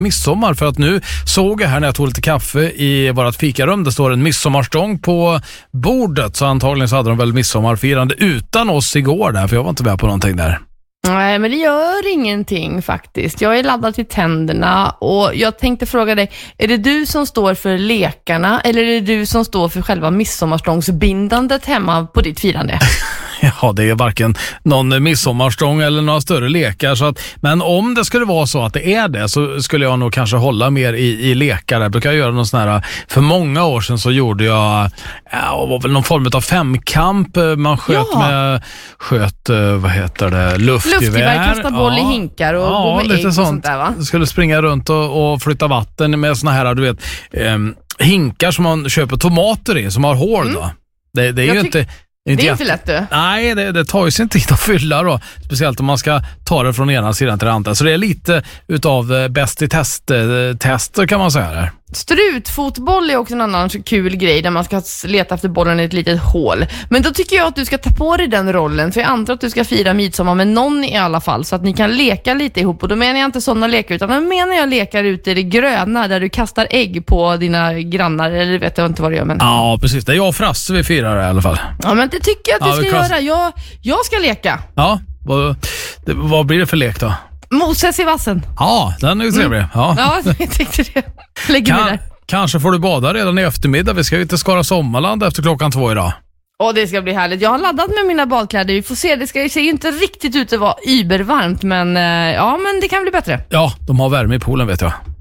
midsommar, för att nu såg jag här när jag tog lite kaffe i vårt fikarum, det står en midsommarstång på bordet, så antagligen så hade de väl midsommarfirande utan oss igår där, för jag var inte med på någonting där. Nej, men det gör ingenting faktiskt. Jag är laddad till tänderna och jag tänkte fråga dig, är det du som står för lekarna eller är det du som står för själva midsommarstångsbindandet hemma på ditt firande? Ja, det är varken någon midsommarstång eller några större lekar. Så att, men om det skulle vara så att det är det, så skulle jag nog kanske hålla mer i lekar. Jag brukar göra någon sån här, för många år sedan så gjorde jag var väl någon form av femkamp. Man sköt vad heter det? Luftgevär. Kasta boll i hinkar och gå med ägg och sånt där, va? Skulle springa runt och flytta vatten med såna här, du vet, hinkar som man köper tomater i, som har hål då. Det är ju inte... Det är inte lätt du. Nej, det tar ju sin tid att fylla då. Speciellt om man ska ta det från ena sidan till den andra. Så det är lite utav bäst i tester kan man säga där. Strutfotboll är också en annan kul grej där man ska leta efter bollen i ett litet hål. Men då tycker jag att du ska ta på dig den rollen, för jag antar att du ska fira midsommar med någon i alla fall, så att ni kan leka lite ihop. Och då menar jag inte sådana lekar, utan då menar jag lekar ute i det gröna där du kastar ägg på dina grannar, eller vet jag inte vad det gör. Men... Ja, precis. Det är jag och Frasse vi firar i alla fall. Ja, men det tycker jag att du ska göra. Jag ska leka. Ja, vad blir det för lek då? Moses i vassen. Ja, den är ju trevlig. Ja, jag tänkte det. Lägger mig där. Kanske får du bada redan i eftermiddag. Vi ska ju till Skara Sommarland efter 2:00 idag. Det ska bli härligt. Jag har laddat med mina badkläder. Vi får se. Det ser ju inte riktigt ut att vara übervarmt, men men det kan bli bättre. Ja, de har värme i poolen vet jag.